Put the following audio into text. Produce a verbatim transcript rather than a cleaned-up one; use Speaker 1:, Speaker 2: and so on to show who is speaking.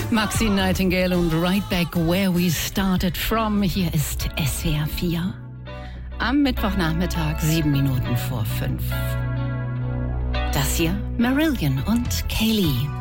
Speaker 1: Maxine Nightingale und Right Back Where We Started From. Hier ist S W R vier. Am Mittwochnachmittag, sieben Minuten vor fünf. Das hier Marillion und Kaylee.